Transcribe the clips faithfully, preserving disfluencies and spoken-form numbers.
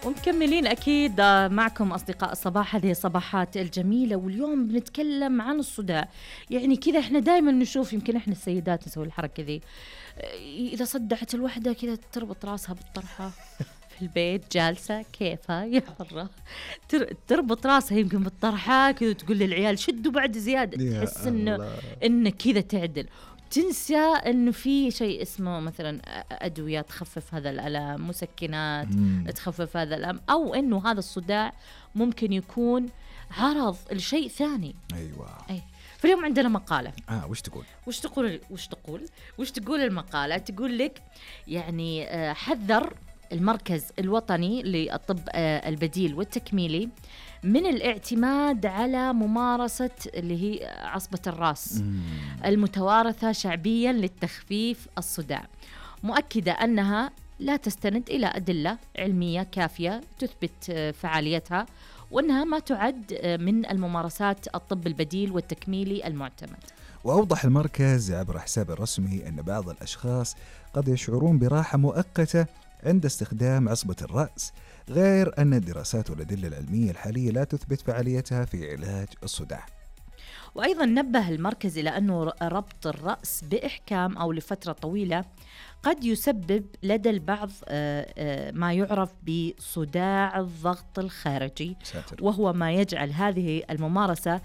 ومكملين أكيد معكم أصدقاء الصباح، هذه الصباحات الجميلة، واليوم بنتكلم عن الصداع. يعني كذا إحنا دائما نشوف، يمكن إحنا السيدات نسوي الحركة ذي، إذا صدعت الوحدة كذا تربط راسها بالطرحة في البيت جالسة كيفها يا حرة، تربط راسها يمكن بالطرحة كذا، تقول للعيال شدوا بعد زيادة، تحس إنه إنه كذا تعدل، تنسى إنه في شيء اسمه مثلا أدوية تخفف هذا الألم، مسكنات مم. تخفف هذا الألم، أو إنه هذا الصداع ممكن يكون عرض لشيء ثاني. أيوة. أي. فاليوم عندنا مقالة. آه وش تقول؟ وش تقول وش تقول وش تقول المقالة؟ تقول لك يعني حذر المركز الوطني للطب البديل والتكميلي من الاعتماد على ممارسة اللي هي عصبة الرأس مم. المتوارثة شعبيا للتخفيف الصداع، مؤكدة أنها لا تستند إلى أدلة علمية كافية تثبت فعاليتها، وأنها ما تعد من الممارسات الطب البديل والتكميلي المعتمد. وأوضح المركز عبر حسابه الرسمي أن بعض الأشخاص قد يشعرون براحة مؤقتة عند استخدام عصبة الرأس، غير أن الدراسات والأدلة العلمية الحالية لا تثبت فعاليتها في علاج الصداع. وأيضا نبه المركز إلى أنه ربط الرأس بإحكام أو لفترة طويلة قد يسبب لدى البعض ما يعرف بصداع الضغط الخارجي ساتر. وهو ما يجعل هذه الممارسة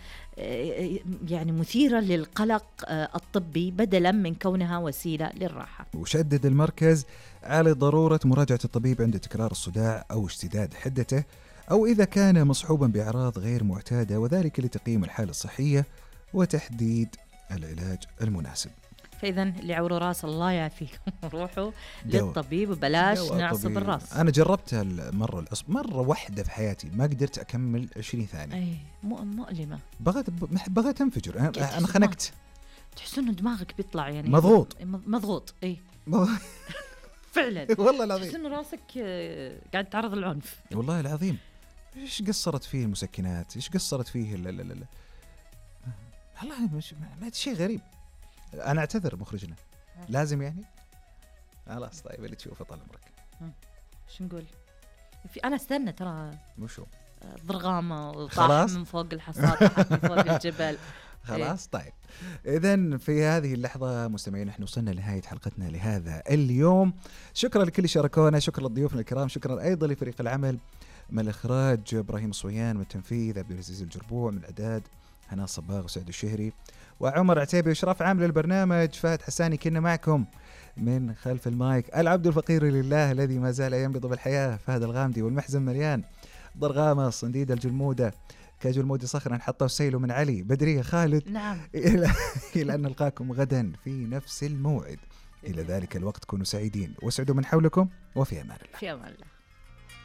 يعني مثيرة للقلق الطبي بدلا من كونها وسيلة للراحة. وشدد المركز على ضرورة مراجعة الطبيب عند تكرار الصداع أو اشتداد حدته، أو إذا كان مصحوبا بأعراض غير معتادة، وذلك لتقييم الحالة الصحية وتحديد العلاج المناسب. فإذا اللي عوروا راس الله يعافيكم روحوا للطبيب وبلاش نعصب الراس. أنا جربتها المرة العصب مرة واحدة في حياتي، ما قدرت أكمل عشرين ثانية. أي مؤلمة، بغيت بغيت أنفجر. أنا, أنا خنقت. تحس إنه دماغك بيطلع يعني مضغوط مضغوط إيه فعلا والله العظيم، تحس إنه راسك قاعد تعرض للعنف. والله العظيم. إيش قصرت فيه المسكنات؟ إيش قصرت فيه؟ لا لا لا لا والله مش ما شيء غريب. أنا أعتذر مخرجنا. لازم يعني خلاص طيب اللي تشوفه طال عمرك. شو نقول؟ في أنا استنى ترى وشو ضرغامة وطاح من فوق الحصاد من فوق الجبل. خلاص طيب. إذن في هذه اللحظة مستمعين نحن وصلنا لنهاية حلقتنا لهذا اليوم. شكرا لكل اللي شاركونا، شكرا لضيوفنا الكرام، شكرا أيضا لفريق العمل من الإخراج إبراهيم صويان، من التنفيذ عبد العزيز الجربوع، من الإعداد هنا صباغ وسعد الشهري وعمر عتيبي، وإشراف عام للبرنامج فهد حساني. كنا معكم من خلف المايك العبد الفقير لله الذي ما زال ينبض بالحياة فهد الغامدي، والمحزن مليان ضرغامة صنديد الجلمودة كجلمودي صخرا حطوا سيله من علي بدرية خالد. نعم. إلى إلى أن نلقاكم غدا في نفس الموعد. إلى ذلك الوقت كونوا سعيدين واسعدوا من حولكم، وفي أمان الله. في أمان الله.